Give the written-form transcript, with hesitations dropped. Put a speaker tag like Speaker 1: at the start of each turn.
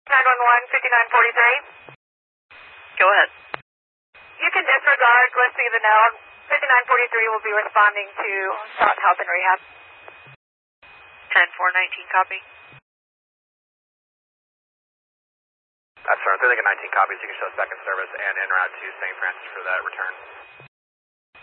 Speaker 1: 911, 5943.
Speaker 2: Go ahead.
Speaker 1: You can disregard, let's see the note. 5943 will be responding to South Health and Rehab.
Speaker 2: 10419, copy.
Speaker 3: That's right. They're taking 19 copies. You can show second service and en route to St. Francis for that return.